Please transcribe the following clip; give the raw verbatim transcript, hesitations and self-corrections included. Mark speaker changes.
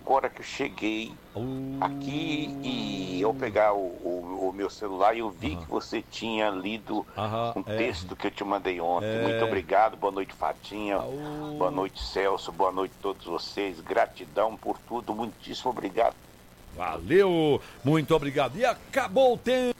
Speaker 1: agora que eu cheguei
Speaker 2: Uh.
Speaker 1: aqui e eu pegar o, o, o meu celular e eu vi
Speaker 2: Aham.
Speaker 1: que você tinha lido
Speaker 2: Aham,
Speaker 1: um
Speaker 2: é.
Speaker 1: texto que eu te mandei ontem.
Speaker 2: É.
Speaker 1: Muito obrigado, boa noite, Fatinha.
Speaker 2: Aú.
Speaker 1: Boa noite, Celso. Boa noite a todos vocês. Gratidão por tudo. Muitíssimo obrigado.
Speaker 2: Valeu, muito obrigado. E acabou o tempo.